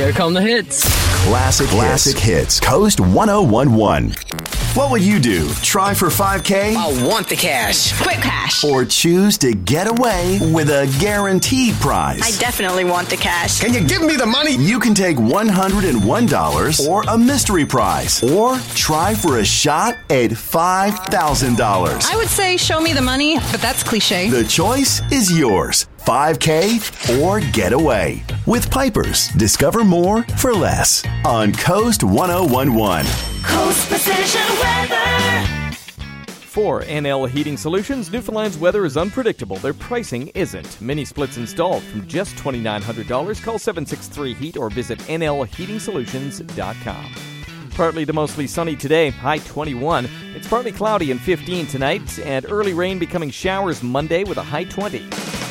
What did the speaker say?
Here come the hits. Classic hits. Coast 1011. What would you do? Try for $5K? I want the cash. Quick cash. Or choose to get away with a guaranteed prize? I definitely want the cash. Can you give me the money? You can take $101 or a mystery prize. Or try for a shot at $5,000. I would say show me the money, but that's cliche. The choice is yours. $5K or get away. With Pipers, discover more for less on Coast 1011. Coast Precision Weather. For NL Heating Solutions, Newfoundland's weather is unpredictable. Their pricing isn't. Mini splits installed from just $2,900. Call 763-HEAT or visit nlheatingsolutions.com. Partly to mostly sunny today, high 21. It's partly cloudy and 15 tonight, and early rain becoming showers Monday with a high 20.